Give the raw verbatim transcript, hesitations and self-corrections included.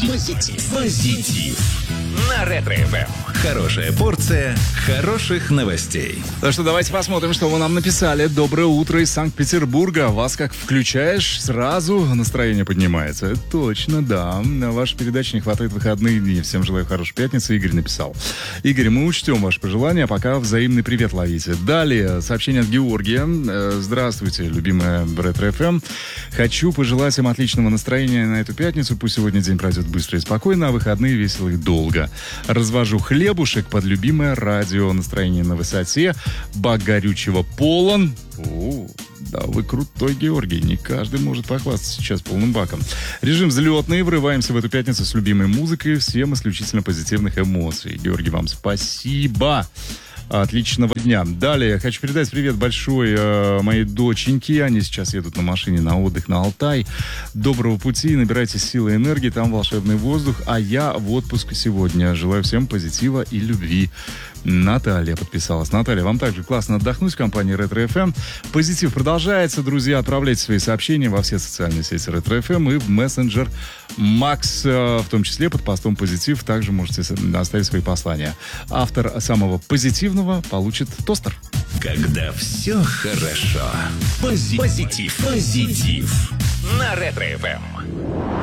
Позитив. Позитив. На Ретро-эф эм. Хорошая порция хороших новостей. Так что давайте посмотрим, что вы нам написали. Доброе утро из Санкт-Петербурга. Вас как включаешь, сразу настроение поднимается. Это точно, да. На вашей передаче не хватает выходные дни. Всем желаю хорошей пятницы. Игорь написал. Игорь, мы учтем ваши пожелания, пока взаимный привет ловите. Далее сообщение от Георгия. Здравствуйте, любимая Ретро-эф эм. Хочу пожелать им отличного настроения на эту пятницу. Пусть сегодня день пройдет быстро и спокойно, а выходные весело и долго. Развожу хлебушек под любимое радио. Настроение на высоте. Бак горючего полон. О, да, вы крутой, Георгий. Не каждый может похвастаться сейчас полным баком. Режим взлетный. Врываемся в эту пятницу с любимой музыкой. Всем исключительно позитивных эмоций. Георгий, вам спасибо. Отличного дня. Далее хочу передать привет большой э, моей доченьке. Они сейчас едут на машине на отдых на Алтай. Доброго пути, набирайте силы и энергии. Там волшебный воздух. А я в отпуск сегодня. Желаю всем позитива и любви. Наталья подписалась. Наталья, вам также классно отдохнуть в компании Ретро-эф эм. Позитив продолжается. Друзья, отправляйте свои сообщения во все социальные сети Ретро-эф эм и в мессенджер Макс, в том числе под постом «Позитив». Также можете оставить свои послания. Автор самого позитивного получит тостер. Когда все хорошо. Позитив. Позитив. Позитив. На Ретро-эф эм.